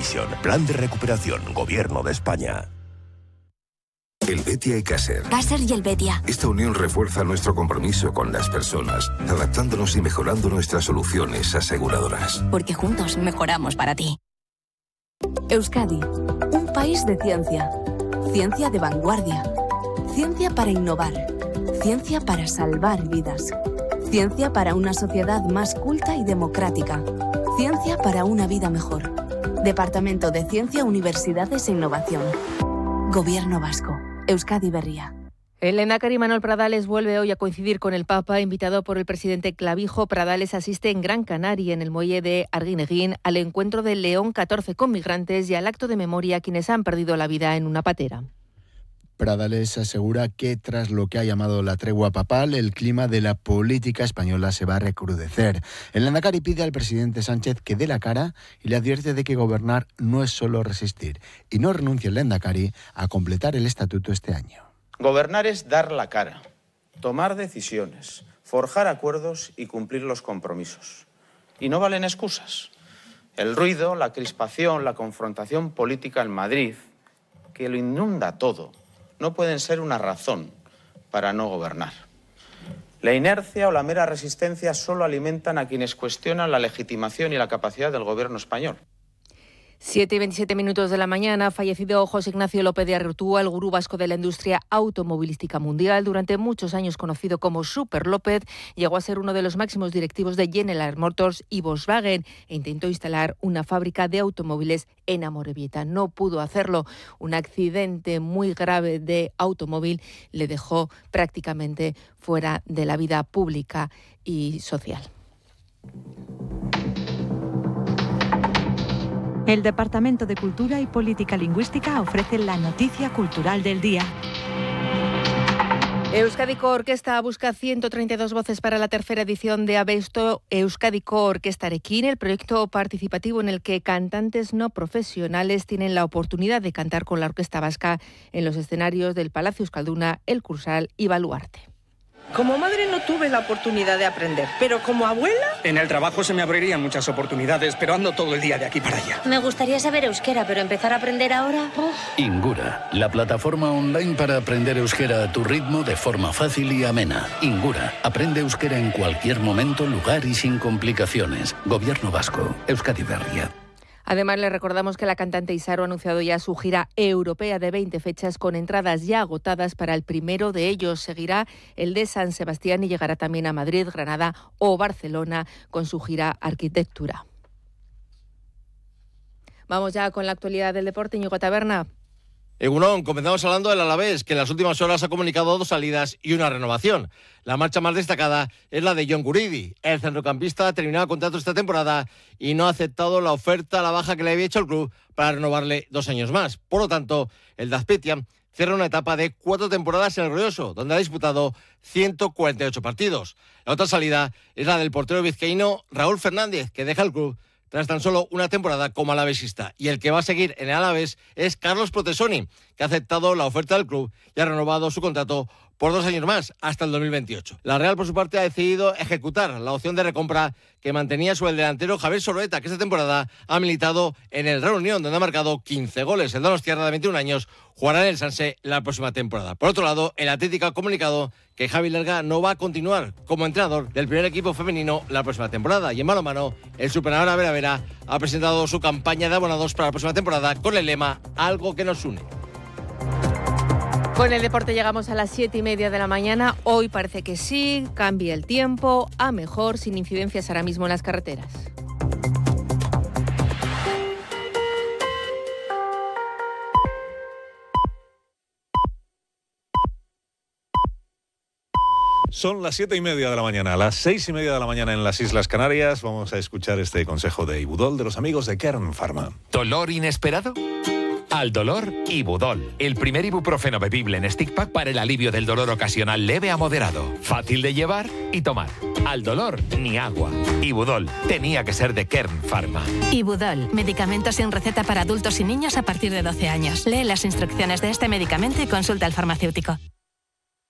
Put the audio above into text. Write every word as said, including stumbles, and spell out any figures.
Vision. Plan de recuperación. Gobierno de España. Helvetia y Caser. Caser y Helvetia. Esta unión refuerza nuestro compromiso con las personas, adaptándonos y mejorando nuestras soluciones aseguradoras. Porque juntos mejoramos para ti. Euskadi, un país de ciencia. Ciencia de vanguardia. Ciencia para innovar. Ciencia para salvar vidas. Ciencia para una sociedad más culta y democrática. Ciencia para una vida mejor. Departamento de Ciencia, Universidades e Innovación. Gobierno Vasco. Euskadi Berria. El lehendakari Manuel Pradales vuelve hoy a coincidir con el Papa, invitado por el presidente Clavijo. Pradales asiste en Gran Canaria, en el muelle de Arguineguín, al encuentro del León catorce con migrantes y al acto de memoria a quienes han perdido la vida en una patera. Pradales asegura que tras lo que ha llamado la tregua papal, el clima de la política española se va a recrudecer. El lehendakari pide al presidente Sánchez que dé la cara y le advierte de que gobernar no es solo resistir. Y no renuncia el lehendakari a completar el estatuto este año. Gobernar es dar la cara, tomar decisiones, forjar acuerdos y cumplir los compromisos. Y no valen excusas. El ruido, la crispación, la confrontación política en Madrid, que lo inunda todo, no pueden ser una razón para no gobernar. La inercia o la mera resistencia solo alimentan a quienes cuestionan la legitimación y la capacidad del gobierno español. siete y veintisiete minutos de la mañana, ha fallecido José Ignacio López de Arrutúa, el gurú vasco de la industria automovilística mundial. Durante muchos años conocido como Super López, llegó a ser uno de los máximos directivos de General Motors y Volkswagen e intentó instalar una fábrica de automóviles en Amorebieta. No pudo hacerlo. Un accidente muy grave de automóvil le dejó prácticamente fuera de la vida pública y social. El Departamento de Cultura y Política Lingüística ofrece la noticia cultural del día. Euskadiko Orkesta busca ciento treinta y dos voces para la tercera edición de Abesto Euskadiko Orkestarekin, el proyecto participativo en el que cantantes no profesionales tienen la oportunidad de cantar con la Orquesta Vasca en los escenarios del Palacio Euskalduna, El Cursal y Baluarte. Como madre no tuve la oportunidad de aprender, pero como abuela... En el trabajo se me abrirían muchas oportunidades, pero ando todo el día de aquí para allá. Me gustaría saber euskera, pero empezar a aprender ahora... Uf. Ingura, la plataforma online para aprender euskera a tu ritmo de forma fácil y amena. Ingura, aprende euskera en cualquier momento, lugar y sin complicaciones. Gobierno Vasco, Euskadi Berria. Además, le recordamos que la cantante Isaro ha anunciado ya su gira europea de veinte fechas con entradas ya agotadas. Para el primero de ellos seguirá el de San Sebastián y llegará también a Madrid, Granada o Barcelona con su gira Arquitectura. Vamos ya con la actualidad del deporte. Íñigo Taberna. Egunon, comenzamos hablando del Alavés, que en las últimas horas ha comunicado dos salidas y una renovación. La marcha más destacada es la de John Guridi. El centrocampista ha terminado contrato esta temporada y no ha aceptado la oferta a la baja que le había hecho el club para renovarle dos años más. Por lo tanto, el de Azpeitia cierra una etapa de cuatro temporadas en el Royoso, donde ha disputado ciento cuarenta y ocho partidos. La otra salida es la del portero vizcaíno Raúl Fernández, que deja el club tras tan solo una temporada como alavesista. Y el que va a seguir en el Alavés es Carlos Protesoni, que ha aceptado la oferta del club y ha renovado su contrato por dos años más, hasta el dos mil veintiocho. La Real, por su parte, ha decidido ejecutar la opción de recompra que mantenía sobre el delantero Javier Soroeta, que esta temporada ha militado en el Real Unión, donde ha marcado quince goles. El donostiarra de veintiún años jugará en el Sanse la próxima temporada. Por otro lado, el Atlético ha comunicado que Javi Lerga no va a continuar como entrenador del primer equipo femenino la próxima temporada. Y en mano a mano, el Supernavara Vera Vera ha presentado su campaña de abonados para la próxima temporada con el lema Algo que nos une. Con el deporte llegamos a las siete y media de la mañana. Hoy parece que sí, cambia el tiempo a mejor, sin incidencias ahora mismo en las carreteras. Son las siete y media de la mañana, a las seis y media de la mañana en las Islas Canarias. Vamos a escuchar este consejo de Ibudol de los amigos de Kern Pharma. ¿Dolor inesperado? Al dolor, Ibudol, el primer ibuprofeno bebible en stick pack para el alivio del dolor ocasional leve a moderado. Fácil de llevar y tomar. Al dolor, ni agua. Ibudol, tenía que ser de Kern Pharma. Ibudol, medicamento sin receta para adultos y niños a partir de doce años. Lee las instrucciones de este medicamento y consulta al farmacéutico.